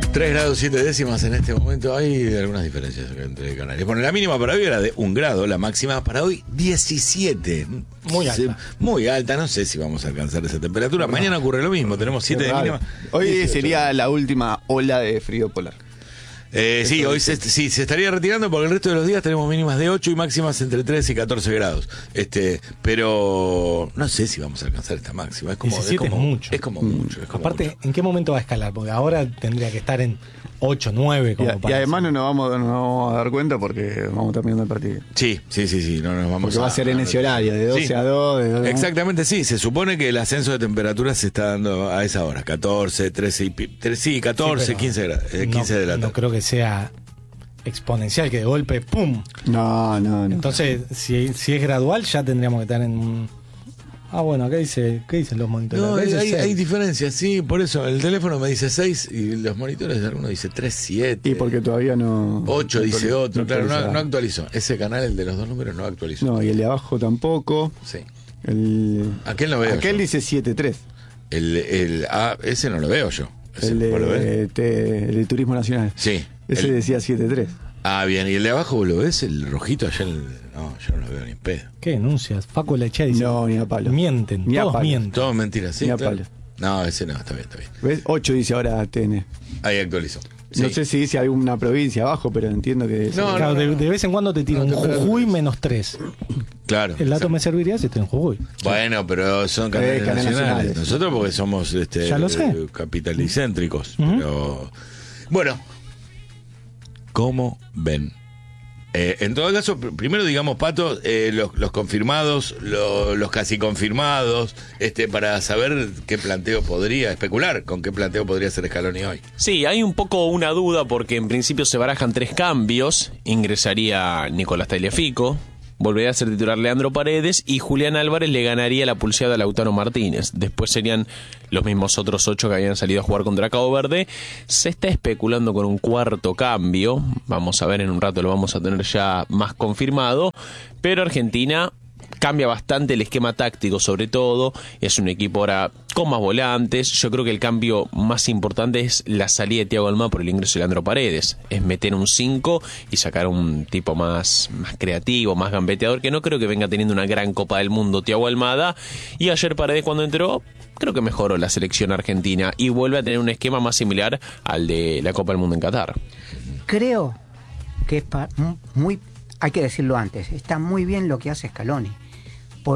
3 grados 7 décimas en este momento. Hay algunas diferencias entre Canarias. Bueno, la mínima para hoy era de 1 grado, la máxima para hoy 17. Muy alta. Muy alta, no sé si vamos a alcanzar esa temperatura. Mañana ocurre lo mismo, tenemos 7 de mínima. Hoy 18. sería la última ola de frío polar. Sí, hoy se estaría retirando porque el resto de los días tenemos mínimas de 8 y máximas entre 13 y 14 grados. Pero no sé si vamos a alcanzar esta máxima. Es como 17 es mucho. Es como mucho. Aparte, mucho. ¿en qué momento va a escalar? Porque ahora tendría que estar en 8, 9. Y además no nos vamos a dar cuenta porque vamos terminando el partido. Sí, no nos vamos Porque va a ser en ese horario, de 12 a 2. De 2 Exactamente, sí. Se supone que el ascenso de temperatura se está dando a esa hora. 14, 13 y 14, 15 grados. 15 de la tarde. No creo que sea exponencial, que de golpe, ¡pum! No. Entonces, si es gradual, ya tendríamos que estar en... bueno, ¿qué dicen los monitores? No, Acá dice hay 6. diferencias, sí, por eso. El teléfono me dice 6 y los monitores de alguno dice 3, 7. Y porque todavía no... 8 dice otro, claro, actualizará. no actualizó. Ese canal, el de los dos números, no actualizó. No, y el de abajo tampoco. Sí. Aquel no veo Aquel yo. dice 7.3. Ese no lo veo yo. Ese, El ¿vos lo ves? el de Turismo Nacional. Sí. Ese decía 7.3. Bien, y el de abajo, ¿vos lo ves? El rojito allá, no, yo no lo veo ni en pedo. ¿Qué denuncias? Facu Lechea dice... No, ni a palo. Mienten, Ni a todos palo. mienten. Todo mentira, sí. Ni a claro. palo. No, ese no, está bien. ¿Ves? 8 dice ahora TN. Ahí actualizó. No Sí. sé si dice alguna provincia abajo, pero entiendo que... No, Claro, de vez en cuando te tiro un Jujuy -3. Claro. El dato me serviría si estoy en Jujuy. Bueno, pero son canales canales nacionales. nacionales. Nosotros porque somos Ya lo sé. capitalicéntricos. Ujú. Pero bueno, ¿cómo ven? En todo caso, primero digamos, Pato, los confirmados, los casi confirmados, para saber qué planteo podría, especular con qué planteo podría hacer Scaloni hoy. Sí, hay un poco una duda porque en principio se barajan 3 cambios. Ingresaría Nicolás Tagliafico, volvería a ser titular Leandro Paredes y Julián Álvarez le ganaría la pulseada a Lautaro Martínez. Después serían los mismos otros 8 que habían salido a jugar contra Cabo Verde. Se está especulando con un cuarto cambio. Vamos a ver, en un rato lo vamos a tener ya más confirmado. Pero Argentina cambia bastante el esquema táctico, sobre todo. Es un equipo ahora con más volantes. Yo creo que el cambio más importante es la salida de Thiago Almada por el ingreso de Leandro Paredes. Es meter un 5 y sacar un tipo más creativo, más gambeteador, que no creo que venga teniendo una gran Copa del Mundo Thiago Almada. Y ayer Paredes, cuando entró, creo que mejoró la selección argentina y vuelve a tener un esquema más similar al de la Copa del Mundo en Qatar. Creo que es muy, hay que decirlo antes, está muy bien lo que hace Scaloni.